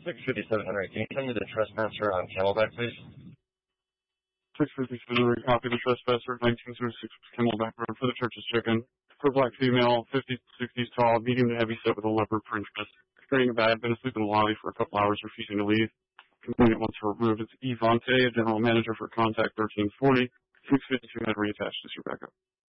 657 Henry. Can you send me the trespasser on Camelback, please? 657 Henry, copy the trespasser, 1906 Camelback Road for the Church's Chicken. For black female, 50s, 60s tall, medium to heavy set with a leopard print dress. Carrying a bag, been asleep in the lobby for a couple hours, refusing to leave. Complainant wants her removed. It's Yvonne, general manager for contact 1340. 652 Henry attached. This is Rebecca.